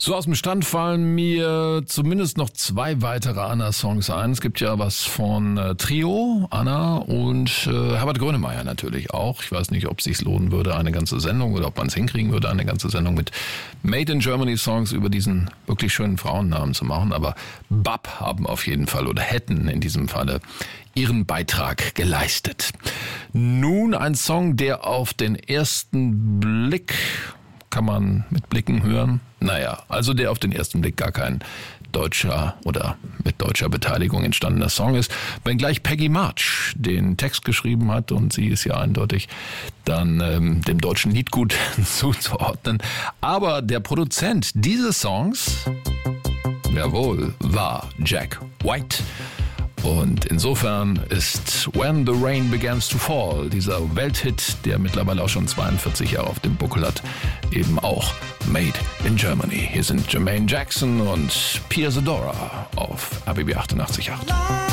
So aus dem Stand fallen mir zumindest noch 2 weitere Anna-Songs ein. Es gibt ja was von Trio, Anna und Herbert Grönemeyer natürlich auch. Ich weiß nicht, ob es sich lohnen würde, eine ganze Sendung oder ob man es hinkriegen würde, eine ganze Sendung mit Made in Germany Songs über diesen wirklich schönen Frauennamen zu machen. Aber BAP haben auf jeden Fall oder hätten in diesem Falle ihren Beitrag geleistet. Nun ein Song, der auf den ersten Blick, kann man mit Blicken hören, naja, also der auf den ersten Blick gar kein deutscher oder mit deutscher Beteiligung entstandener Song ist, wenngleich Peggy March den Text geschrieben hat und sie ist ja eindeutig dann dem deutschen Liedgut zuzuordnen. Aber der Produzent dieses Songs, jawohl, war Jack White. Und insofern ist When the Rain Begins to Fall, dieser Welthit, der mittlerweile auch schon 42 Jahre auf dem Buckel hat, eben auch Made in Germany. Hier sind Jermaine Jackson und Pia Zadora auf RBB 88.8.